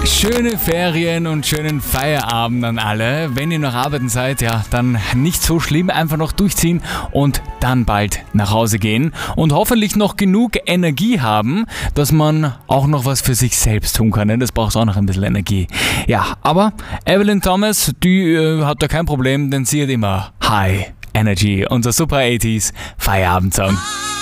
Schöne Ferien und schönen Feierabend an alle. Wenn ihr noch arbeiten seid, ja, dann nicht so schlimm, einfach noch durchziehen und dann bald nach Hause gehen und hoffentlich noch genug Energie haben, dass man auch noch was für sich selbst tun kann. Das braucht auch noch ein bisschen Energie. Ja, aber Evelyn Thomas, die hat da kein Problem, denn sie hat immer High Energy, unser Super 80s Feierabendsong.